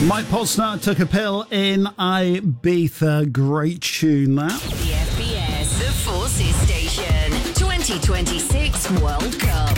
Mike Posner took a pill in Ibiza. Great tune, that. The FBS, the Forces Station, 2026 World Cup.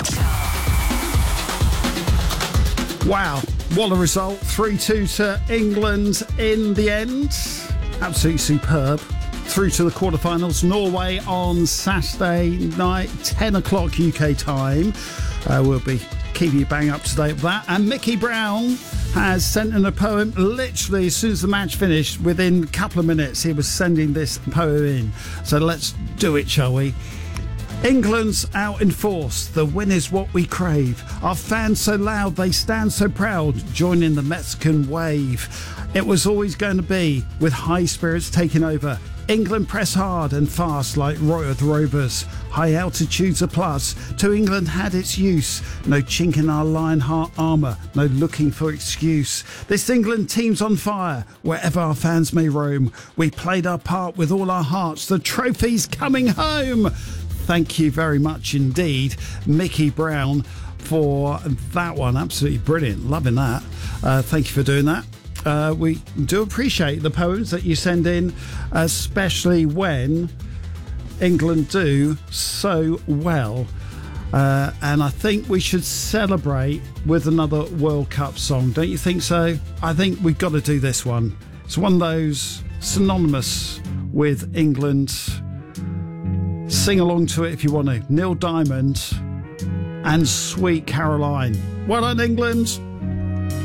Wow, what a result. 3-2 to England in the end. Absolutely superb. Through to the quarterfinals. Norway on Saturday night, 10 o'clock UK time. We'll be keeping you bang up to date with that. And Mickey Brown has sent in a poem literally as soon as the match finished. Within a couple of minutes, he was sending this poem in. So let's do it, shall we? England's out in force. The win is what we crave. Our fans so loud, they stand so proud, joining the Mexican wave. It was always going to be, with high spirits taking over. England press hard and fast like Roy of the Rovers. High altitudes a plus. To England had its use. No chink in our Lionheart armour. No looking for excuse. This England team's on fire. Wherever our fans may roam. We played our part with all our hearts. The trophy's coming home. Thank you very much indeed, Mickey Brown, for that one. Absolutely brilliant. Loving that. Thank you for doing that. We do appreciate the poems that you send in, especially when England do so well. And I think we should celebrate with another World Cup song. Don't you think so? I think we've got to do this one. It's one of those synonymous with England. Sing along to it if you want to. Neil Diamond and Sweet Caroline. Well done, England.